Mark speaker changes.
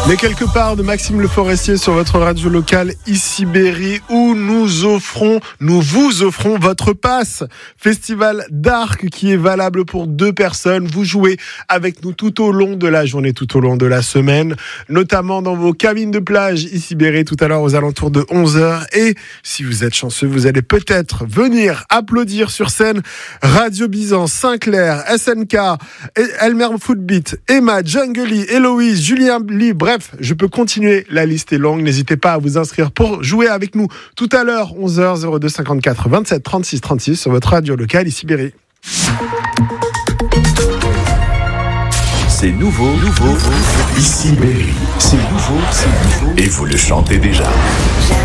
Speaker 1: Les quelque part de Maxime Le Forestier sur votre radio locale ici Berry, où nous vous offrons votre passe Festival d'Arc qui est valable pour 2 personnes. Vous jouez avec nous tout au long de la journée, tout au long de la semaine, notamment dans vos cabines de plage ici Berry tout à l'heure aux alentours de 11h. Et si vous êtes chanceux, vous allez peut-être venir applaudir sur scène Radio Byzance, Sinclair, SNK, Elmer Footbeat, Emma, Jungly, Héloïse, Julien Lee. Bref, je peux continuer, la liste est longue. N'hésitez pas à vous inscrire pour jouer avec nous tout à l'heure, 11h, 02 54 27 36 36 sur votre radio locale ici Berry.
Speaker 2: C'est nouveau, ici Berry. C'est nouveau, et vous le chantez déjà.